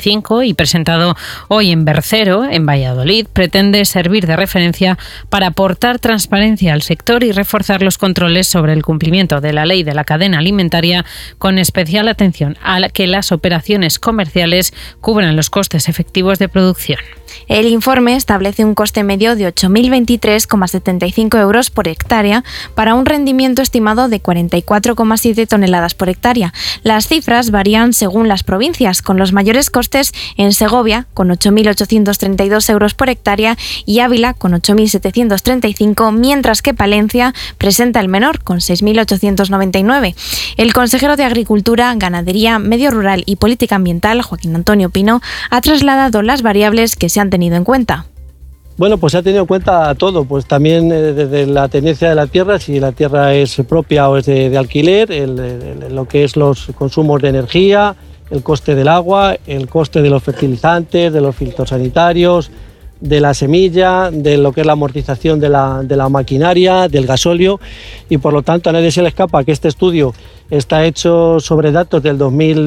2025 y presentado hoy en Bercero, en Valladolid, pretende servir de referencia para aportar transparencia al sector y reforzar los controles sobre el cumplimiento de la ley de la cadena alimentaria, con especial atención a que las operaciones comerciales cubran los costes efectivos de producción. El informe establece un coste medio de 8.023,75 euros por hectárea para un rendimiento estimado de 44,7 toneladas por hectárea. Las cifras varían según las provincias, con los mayores costes en Segovia, con 8.832 euros por hectárea, y Ávila, con 8.735, mientras que Palencia presenta el menor, con 6.899. El consejero de Agricultura, Ganadería, Medio Rural y Política Ambiental, Joaquín Antonio Pino, ha trasladado las variables que se han tenido en cuenta. Bueno, pues se ha tenido en cuenta todo, pues también desde la tenencia de la tierra, si la tierra es propia o es de alquiler, lo que es los consumos de energía, el coste del agua, el coste de los fertilizantes, de los fitosanitarios, de la semilla, de lo que es la amortización de la maquinaria, del gasóleo, y por lo tanto a nadie se le escapa que este estudio está hecho sobre datos del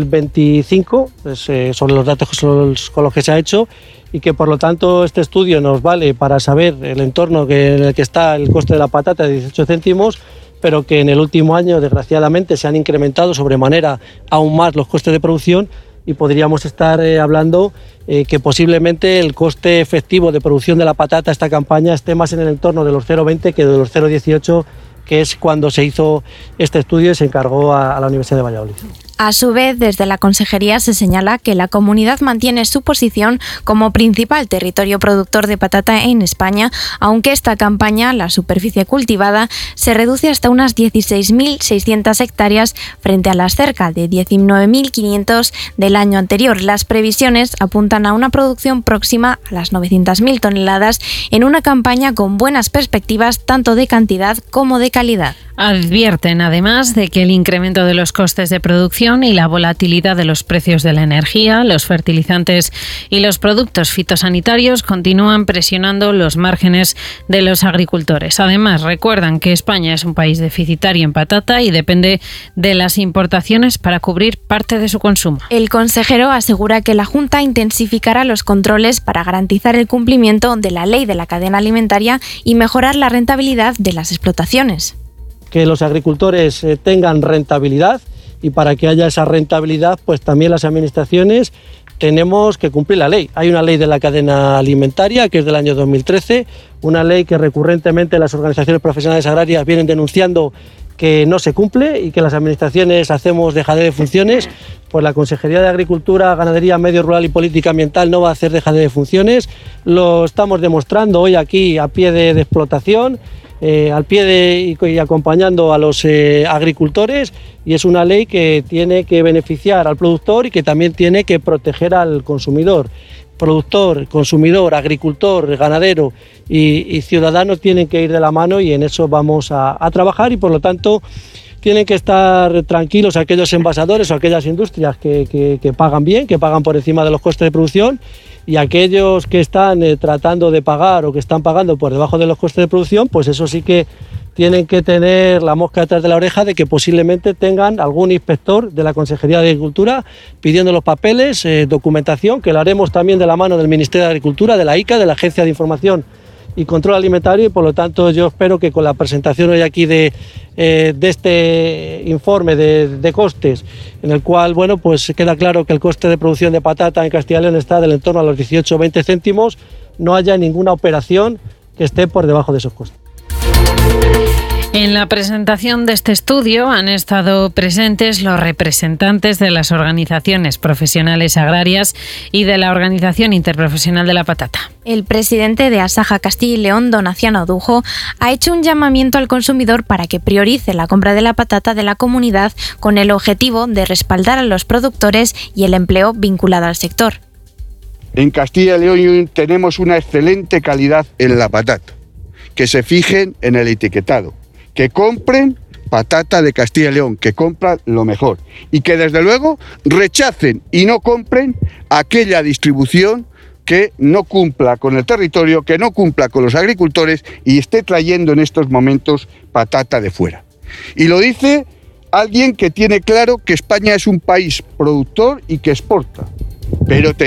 2025, sobre los datos con los que se ha hecho, y que por lo tanto este estudio nos vale para saber el entorno en el que está el coste de la patata de 18 céntimos, pero que en el último año desgraciadamente se han incrementado sobremanera aún más los costes de producción, y podríamos estar hablando que posiblemente el coste efectivo de producción de la patata esta campaña esté más en el entorno de los 0,20 que de los 0,18, que es cuando se hizo este estudio y se encargó a la Universidad de Valladolid. A su vez, desde la Consejería se señala que la comunidad mantiene su posición como principal territorio productor de patata en España, aunque esta campaña, la superficie cultivada, se reduce hasta unas 16.600 hectáreas frente a las cerca de 19.500 del año anterior. Las previsiones apuntan a una producción próxima a las 900.000 toneladas en una campaña con buenas perspectivas tanto de cantidad como de calidad. Advierten además de que el incremento de los costes de producción y la volatilidad de los precios de la energía, los fertilizantes y los productos fitosanitarios continúan presionando los márgenes de los agricultores. Además, recuerdan que España es un país deficitario en patata y depende de las importaciones para cubrir parte de su consumo. El consejero asegura que la Junta intensificará los controles para garantizar el cumplimiento de la ley de la cadena alimentaria y mejorar la rentabilidad de las explotaciones. Que los agricultores tengan rentabilidad, y para que haya esa rentabilidad, pues también las administraciones tenemos que cumplir la ley. Hay una ley de la cadena alimentaria que es del año 2013, una ley que recurrentemente las organizaciones profesionales agrarias vienen denunciando que no se cumple y que las administraciones hacemos dejadez de funciones. Pues la Consejería de Agricultura, Ganadería, Medio Rural y Política Ambiental no va a hacer dejadez de funciones. Lo estamos demostrando hoy aquí a pie de explotación, al pie y acompañando a los agricultores, y es una ley que tiene que beneficiar al productor y que también tiene que proteger al consumidor. Productor, consumidor, agricultor, ganadero y ciudadano tienen que ir de la mano, y en eso vamos a trabajar, y por lo tanto tienen que estar tranquilos aquellos envasadores o aquellas industrias que pagan bien, que pagan por encima de los costes de producción, y aquellos que están tratando de pagar o que están pagando por debajo de los costes de producción, pues eso sí que tienen que tener la mosca detrás de la oreja de que posiblemente tengan algún inspector de la Consejería de Agricultura pidiendo los papeles, documentación, que lo haremos también de la mano del Ministerio de Agricultura, de la ICA, de la Agencia de Información y Control Alimentario, y por lo tanto yo espero que con la presentación hoy aquí de este informe de costes, en el cual bueno, pues queda claro que el coste de producción de patata en Castilla y León está del entorno a los 18 o 20 céntimos, no haya ninguna operación que esté por debajo de esos costes. En la presentación de este estudio han estado presentes los representantes de las organizaciones profesionales agrarias y de la Organización Interprofesional de la Patata. El presidente de Asaja Castilla y León, Donaciano Dujo, ha hecho un llamamiento al consumidor para que priorice la compra de la patata de la comunidad con el objetivo de respaldar a los productores y el empleo vinculado al sector. En Castilla y León tenemos una excelente calidad en la patata. Que se fijen en el etiquetado, que compren patata de Castilla y León, que compran lo mejor, y que desde luego rechacen y no compren aquella distribución que no cumpla con el territorio, que no cumpla con los agricultores y esté trayendo en estos momentos patata de fuera. Y lo dice alguien que tiene claro que España es un país productor y que exporta, pero